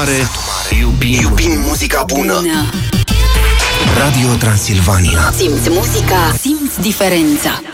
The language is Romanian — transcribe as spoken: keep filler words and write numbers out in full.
Mare, iubim, iubim muzica bună. bună. Radio Transilvania. Simți muzica, simți diferența.